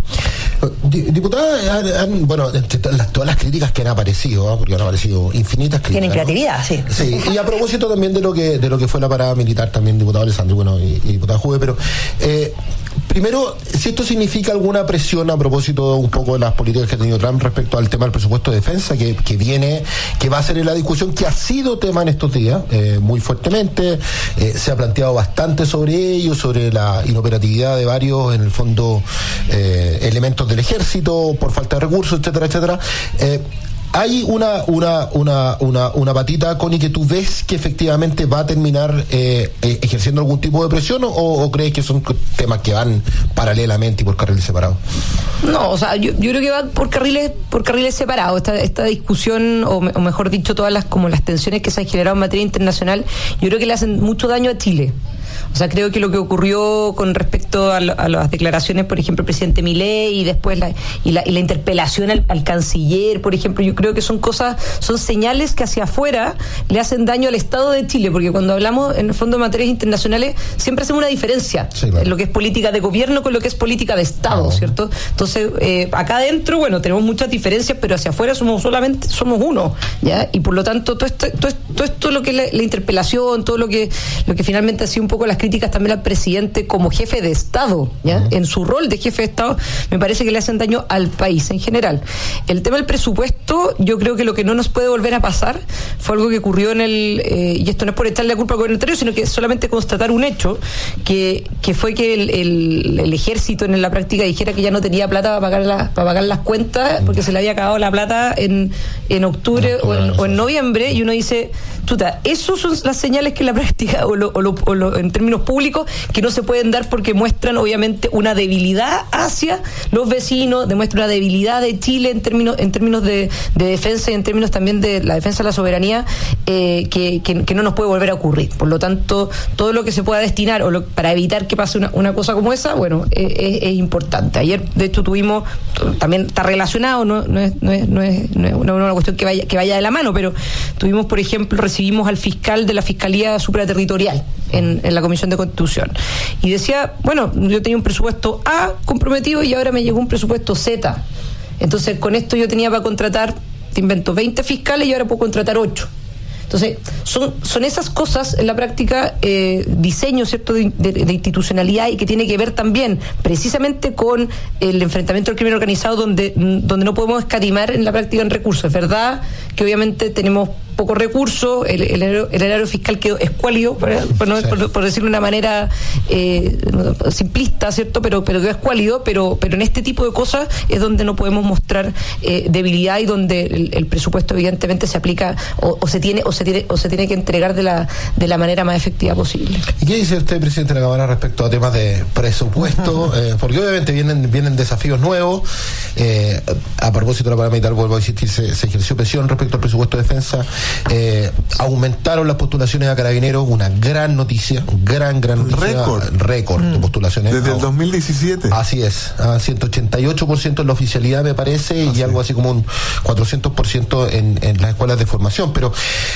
Diputada, han, han, bueno, entre todas las, todas las críticas que han aparecido, ¿eh? Porque han aparecido infinitas críticas. Tienen creatividad, ¿no? sí. Sí, y a propósito también de lo que de lo que fue la parada militar, también diputado Alessandri, bueno, y, y diputada Juve, pero eh, primero, si esto significa alguna presión a propósito un poco de las políticas que ha tenido Trump respecto al tema del presupuesto de defensa, que, que viene, que va a ser en la discusión, que ha sido tema en estos días, eh, muy fuertemente. Eh, se ha planteado bastante sobre ello, sobre la inoperatividad de varios, en el fondo, eh, elementos del ejército por falta de recursos, etcétera, etcétera. Eh, ¿Hay una una una una una patita, Connie, que tú ves que efectivamente va a terminar eh, ejerciendo algún tipo de presión, o, o crees que son temas que van paralelamente y por carriles separados? No, o sea, yo, yo creo que va por carriles por carriles separados. Esta esta discusión, o, me, o mejor dicho, todas las como las tensiones que se han generado en materia internacional, yo creo que le hacen mucho daño a Chile. O sea, creo que lo que ocurrió con respecto a, lo, a las declaraciones, por ejemplo, el presidente Milei y después la, y, la, y la interpelación al, al canciller, por ejemplo, yo creo que son cosas, son señales que hacia afuera le hacen daño al Estado de Chile, porque cuando hablamos en el fondo de materias internacionales siempre hacemos una diferencia, sí, claro, en lo que es política de gobierno con lo que es política de Estado, oh, ¿cierto? Entonces, eh, acá adentro, bueno, tenemos muchas diferencias, pero hacia afuera somos solamente, somos uno, ¿ya? Y por lo tanto, todo esto, todo esto, todo esto lo que es la, la interpelación, todo lo que, lo que finalmente ha sido un poco las críticas también al presidente como jefe de Estado, ¿ya? Uh-huh. En su rol de jefe de Estado, me parece que le hacen daño al país en general. El tema del presupuesto, yo creo que lo que no nos puede volver a pasar fue algo que ocurrió en el, eh, y esto no es por echarle la culpa al gobernatorio, sino que solamente constatar un hecho, que, que fue que el, el, el ejército en la práctica dijera que ya no tenía plata para pagar, la, para pagar las cuentas, porque se le había acabado la plata en, en octubre o en, o en noviembre, y uno dice, chuta, esos son las señales que en la práctica, o, lo, o, lo, o lo, en términos públicos, que no se pueden dar porque muestran obviamente una debilidad hacia los vecinos, demuestran una debilidad de Chile en términos en términos de, de defensa y en términos también de la defensa de la soberanía, eh, que, que, que no nos puede volver a ocurrir. Por lo tanto, todo lo que se pueda destinar o lo, para evitar que pase una, una cosa como esa, bueno, eh, es, es importante. Ayer, de hecho, tuvimos, también está relacionado, no, no, es, no, es, no, es, no es una, una cuestión que vaya, que vaya de la mano, pero tuvimos, por ejemplo, recibimos al fiscal de la Fiscalía Supraterritorial en, en la Comisión de Constitución, y decía, bueno, yo tenía un presupuesto A comprometido y ahora me llegó un presupuesto Z, entonces con esto yo tenía para contratar, te invento, veinte fiscales y ahora puedo contratar ocho. Entonces, son, son esas cosas en la práctica, eh, diseño, ¿cierto?, de, de, de institucionalidad, y que tiene que ver también precisamente con el enfrentamiento al crimen organizado, donde, donde no podemos escatimar en la práctica en recursos. Es verdad que obviamente tenemos pocos recursos, el, el, el erario fiscal quedó escuálido, por, por, no, por, por decirlo de una manera eh, simplista, ¿cierto?, pero, pero quedó escuálido, pero, pero en este tipo de cosas es donde no podemos mostrar eh, debilidad, y donde el, el presupuesto evidentemente se aplica o, o se tiene o se tiene o se tiene que entregar de la de la manera más efectiva posible. ¿Y qué dice usted, presidente de la Cámara, respecto a temas de presupuesto? eh, porque obviamente vienen vienen desafíos nuevos. Eh, a propósito de la parada militar, vuelvo a insistir, se, se ejerció presión respecto al presupuesto de defensa. Eh, aumentaron las postulaciones a Carabineros, una gran noticia, gran, gran noticia. Récord. Récord mm. de postulaciones. Desde el dos mil diecisiete. Así es, a ciento ochenta y ocho por ciento en la oficialidad, me parece, así y algo así como un cuatrocientos por ciento en, en las escuelas de formación. Pero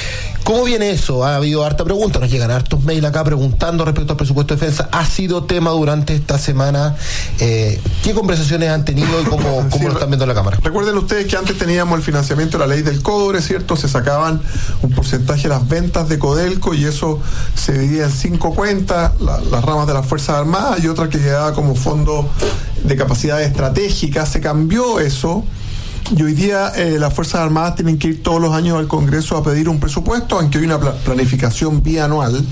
¿Cómo viene eso? Ha habido harta pregunta, nos llegan hartos mails acá preguntando respecto al presupuesto de defensa. Ha sido tema durante esta semana. Eh, ¿Qué conversaciones han tenido y cómo, cómo sí, lo están viendo en la Cámara? Recuerden ustedes que antes teníamos el financiamiento de la ley del cobre, ¿cierto? Se sacaban un porcentaje de las ventas de Codelco y eso se dividía en cinco cuentas, la, las ramas de las Fuerzas Armadas y otra que quedaba como fondo de capacidad estratégica. Se cambió eso. Y hoy día eh, las Fuerzas Armadas tienen que ir todos los años al Congreso a pedir un presupuesto, aunque hay una pl- planificación bianual.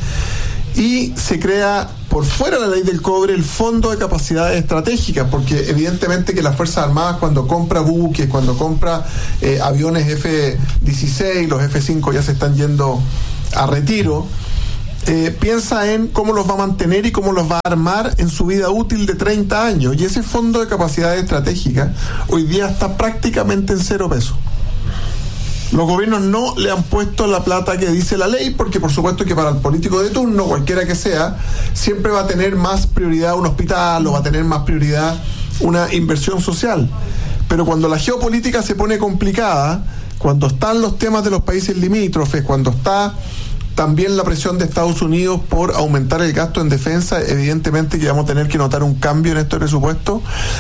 Y se crea por fuera de la ley del cobre el Fondo de Capacidades Estratégicas, porque evidentemente que las Fuerzas Armadas cuando compra buques, cuando compra eh, aviones F dieciséis, los F cinco ya se están yendo a retiro, Eh, piensa en cómo los va a mantener y cómo los va a armar en su vida útil de treinta años. Y ese fondo de capacidades estratégicas hoy día está prácticamente en cero pesos. Los gobiernos no le han puesto la plata que dice la ley, porque por supuesto que para el político de turno, cualquiera que sea, siempre va a tener más prioridad un hospital o va a tener más prioridad una inversión social. Pero cuando la geopolítica se pone complicada, cuando están los temas de los países limítrofes, cuando está también la presión de Estados Unidos por aumentar el gasto en defensa, evidentemente que vamos a tener que notar un cambio en este presupuesto.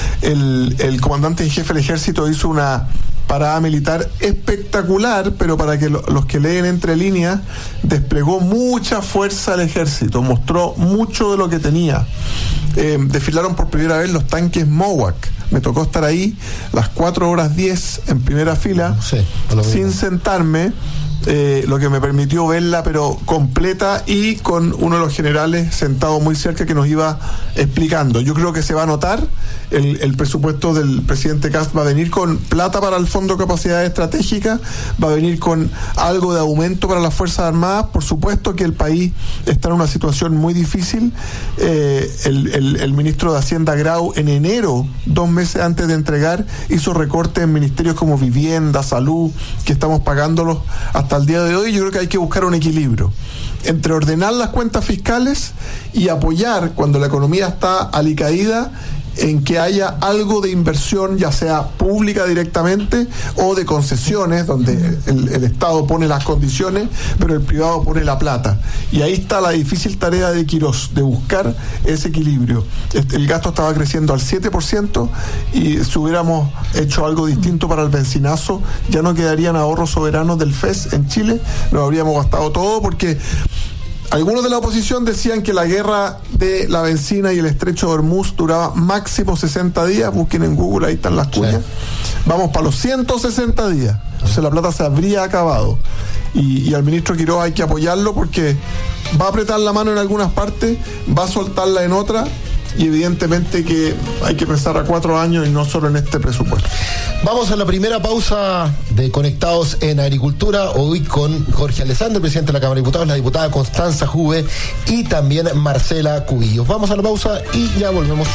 El, el comandante en jefe del ejército hizo una parada militar espectacular, pero para que lo, los que leen entre líneas, desplegó mucha fuerza al ejército, mostró mucho de lo que tenía. Eh, desfilaron por primera vez los tanques Mowak. Me tocó estar ahí las cuatro horas diez en primera fila, sí, sin sentarme. Eh, lo que me permitió verla pero completa y con uno de los generales sentado muy cerca que nos iba explicando. Yo creo que se va a notar, el, el presupuesto del presidente Kast va a venir con plata para el Fondo de Capacidad Estratégica, va a venir con algo de aumento para las Fuerzas Armadas. Por supuesto que el país está en una situación muy difícil. Eh, el, el, el ministro de Hacienda Grau en enero, dos meses antes de entregar, hizo recortes en ministerios como Vivienda, Salud, que estamos pagándolos hasta al día de hoy. Yo creo que hay que buscar un equilibrio entre ordenar las cuentas fiscales y apoyar cuando la economía está alicaída en que haya algo de inversión, ya sea pública directamente o de concesiones, donde el, el Estado pone las condiciones, pero el privado pone la plata. Y ahí está la difícil tarea de Quirós, de buscar ese equilibrio. El gasto estaba creciendo al siete por ciento y si hubiéramos hecho algo distinto para el benzinazo, ya no quedarían ahorros soberanos del F E S en Chile, lo habríamos gastado todo, porque algunos de la oposición decían que la guerra de la benzina y el estrecho de Hormuz duraba máximo sesenta días. Busquen en Google, ahí están las cuñas. Sí. Vamos para los ciento sesenta días. Entonces la plata se habría acabado. Y, y al ministro Quirós hay que apoyarlo porque va a apretar la mano en algunas partes, va a soltarla en otras. Y evidentemente que hay que pensar a cuatro años y no solo en este presupuesto. Vamos a la primera pausa de Conectados en Agricultura, hoy con Jorge Alessandro, presidente de la Cámara de Diputados, la diputada Constanza Juve y también Marcela Cubillos. Vamos a la pausa y ya volvemos.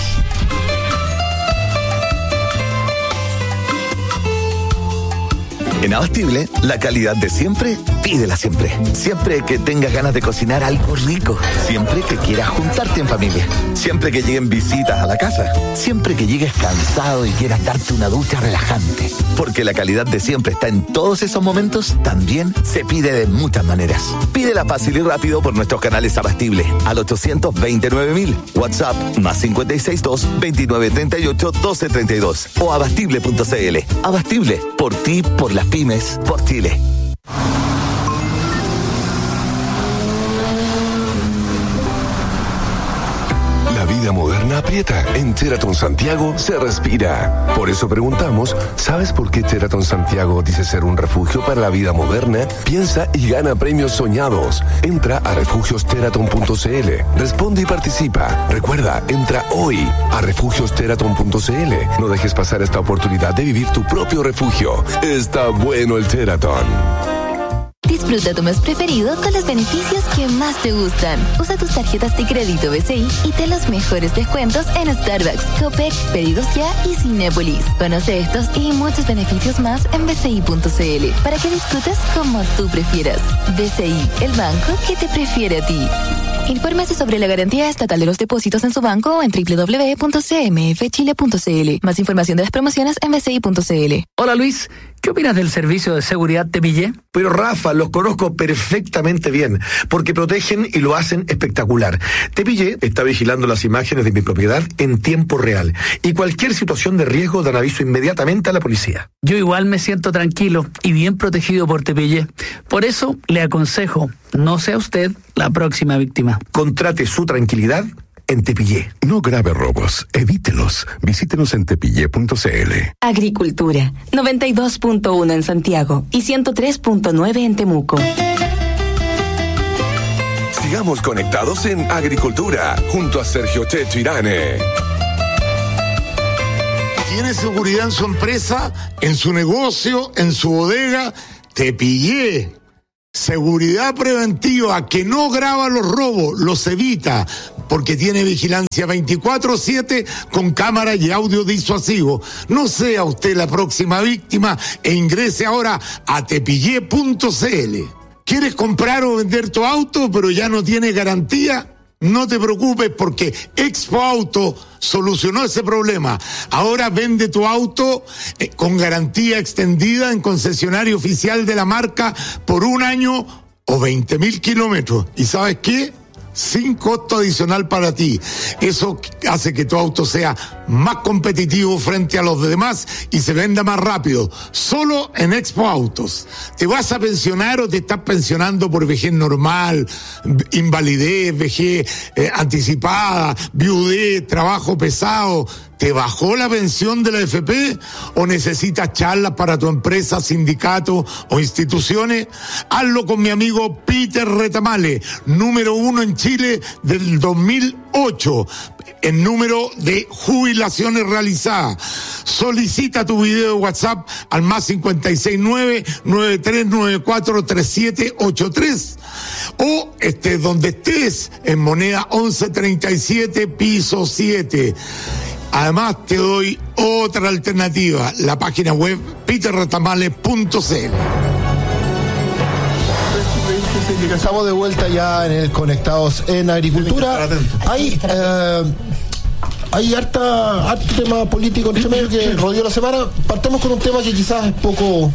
En Abastible, la calidad de siempre, pídela siempre. Siempre que tengas ganas de cocinar algo rico. Siempre que quieras juntarte en familia. Siempre que lleguen visitas a la casa. Siempre que llegues cansado y quieras darte una ducha relajante. Porque la calidad de siempre está en todos esos momentos, también se pide de muchas maneras. Pídela fácil y rápido por nuestros canales Abastible al ochocientos veintinueve mil. WhatsApp más cinco seis dos, veintinueve treinta y ocho, doce treinta y dos o abastible punto c l. Abastible, por ti, por las pymes, por Chile. La vida moderna aprieta. En Sheraton Santiago se respira. Por eso preguntamos, ¿sabes por qué Sheraton Santiago dice ser un refugio para la vida moderna? Piensa y gana premios soñados. Entra a refugios sheraton punto c l. Responde y participa. Recuerda, entra hoy a refugios sheraton punto c l. No dejes pasar esta oportunidad de vivir tu propio refugio. Está bueno el Sheraton. Disfruta tu mes preferido con los beneficios que más te gustan. Usa tus tarjetas de crédito B C I y ten los mejores descuentos en Starbucks, Copec, Pedidos Ya y Cinépolis. Conoce estos y muchos beneficios más en b c i punto c l para que disfrutes como tú prefieras. B C I, el banco que te prefiere a ti. Infórmese sobre la garantía estatal de los depósitos en su banco o en doble u doble u doble u punto c m f chile punto c l. Más información de las promociones en b c i punto c l. Hola Luis, ¿qué opinas del servicio de seguridad Tepillé? Pero Rafa, los conozco perfectamente bien, porque protegen y lo hacen espectacular. Tepillé está vigilando las imágenes de mi propiedad en tiempo real y cualquier situación de riesgo dan aviso inmediatamente a la policía. Yo igual me siento tranquilo y bien protegido por Tepillé. Por eso le aconsejo, no sea usted la próxima víctima. Contrate su tranquilidad en Tepillé. No grave robos, evítelos. Visítenos en tepillé punto c l. Agricultura, noventa y dos punto uno en Santiago y ciento tres punto nueve en Temuco. Sigamos conectados en Agricultura, junto a Sergio Checho Irane. ¿Tiene seguridad en su empresa, en su negocio, en su bodega? Tepillé. Seguridad preventiva que no graba los robos, los evita, porque tiene vigilancia veinticuatro siete con cámara y audio disuasivo. No sea usted la próxima víctima e ingrese ahora a tepillé punto c l. ¿Quieres comprar o vender tu auto pero ya no tiene garantía? No te preocupes porque Expo Auto solucionó ese problema. Ahora vende tu auto eh, con garantía extendida en concesionario oficial de la marca por un año o veinte mil kilómetros. ¿Y sabes qué? Sin costo adicional para ti. Eso hace que tu auto sea más competitivo frente a los demás y se venda más rápido. Solo en Expo Autos. ¿Te vas a pensionar o te estás pensionando por vejez normal, invalidez, vejez eh, anticipada, viudez, trabajo pesado? ¿Te bajó la pensión de la F P o necesitas charlas para tu empresa, sindicato o instituciones? Hazlo con mi amigo Peter Retamale, número uno en Chile del dos mil ocho, en número de jubilaciones realizadas. Solicita tu video de WhatsApp al más cincuenta y seis nueve, nueve tres nueve cuatro, tres siete ocho tres o estés donde estés, en moneda once treinta y siete, piso siete. Además te doy otra alternativa, la página web peter retamale punto c l. Estamos de vuelta ya en el Conectados en Agricultura. Hay eh, hay harta, harto tema político entre medio que rodeó la semana. Partemos con un tema que quizás es poco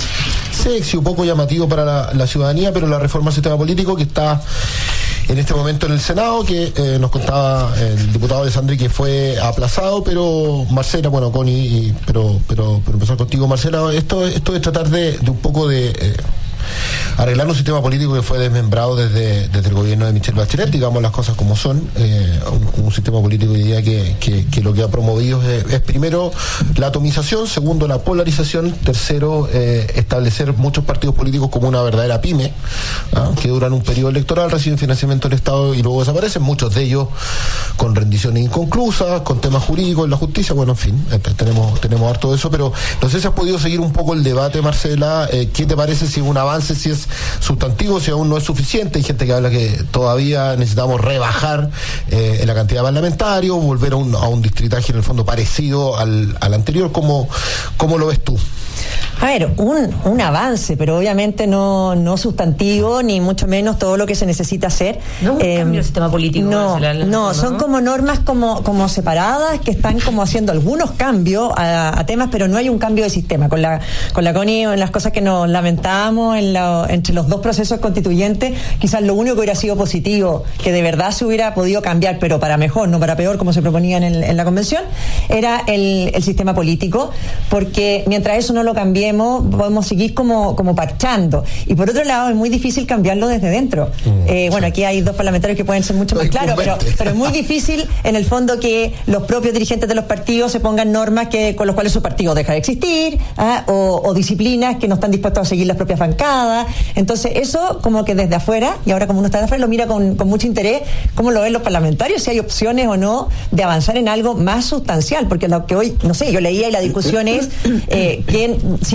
sexy, un poco llamativo para la, la ciudadanía, pero la reforma al sistema político que está en este momento en el Senado, que eh, nos contaba el diputado Alessandri que fue aplazado, pero Marcela, bueno, Connie, pero, pero, pero empezar contigo, Marcela, esto, esto es tratar de, de un poco de eh, arreglar un sistema político que fue desmembrado desde, desde el gobierno de Michelle Bachelet, digamos las cosas como son, eh, un, un sistema político hoy día que, que, que lo que ha promovido es, es primero la atomización, segundo la polarización, tercero eh, establecer muchos partidos políticos como una verdadera pyme, ¿ah? que duran un periodo electoral, reciben financiamiento del Estado y luego desaparecen, muchos de ellos con rendiciones inconclusas, con temas jurídicos en la justicia, bueno, en fin, eh, tenemos, tenemos harto de eso, pero no sé si has podido seguir un poco el debate, Marcela, eh, ¿qué te parece si es un avance, si es sustantivo, si aún no es suficiente? Hay gente que habla que todavía necesitamos rebajar eh, en la cantidad de parlamentarios, volver a un, a un distritaje en el fondo parecido al, al anterior. ¿Cómo, cómo lo ves tú? A ver, un, un avance, pero obviamente no, no sustantivo, ni mucho menos todo lo que se necesita hacer. No es un eh, cambio del sistema político. No, la, la, no, son ¿no? como normas como, como separadas que están como haciendo algunos cambios a, a temas, pero no hay un cambio de sistema. Con la con la Connie, en las cosas que nos lamentamos en la, entre los dos procesos constituyentes, quizás lo único que hubiera sido positivo, que de verdad se hubiera podido cambiar, pero para mejor, no para peor, como se proponía en, el, en la convención, era el, el sistema político, porque mientras eso no lo cambiemos, podemos seguir como, como parchando. Y por otro lado, es muy difícil cambiarlo desde dentro. Mm, eh, bueno, sí. Aquí hay dos parlamentarios que pueden ser mucho más claros, pero, pero es muy difícil, en el fondo, que los propios dirigentes de los partidos se pongan normas que con las cuales su partido deja de existir, ¿ah? o, o disciplinas que no están dispuestos a seguir las propias bancadas. Entonces, eso como que desde afuera, y ahora como uno está de afuera, lo mira con, con mucho interés, cómo lo ven los parlamentarios, si hay opciones o no de avanzar en algo más sustancial, porque lo que hoy, no sé, yo leía y la discusión es eh, que si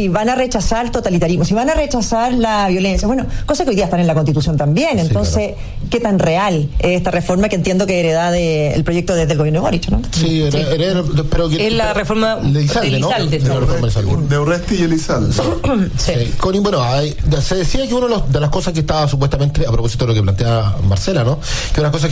si van a rechazar totalitarismo, si van a rechazar la violencia, bueno, cosas que hoy día están en la Constitución también. Entonces, sí, claro. ¿Qué tan real es esta reforma que entiendo que hereda del proyecto desde el gobierno de Boric, ¿no? Sí, sí. Hereda, pero que, es la reforma de Elizalde, ¿no? Elizalde, de, ¿no? de, de Urresti y Elizalde. Sí. Sí. Con, bueno, hay, se decía que una de las cosas que estaba supuestamente, a propósito de lo que plantea Marcela, ¿no? Que una cosa que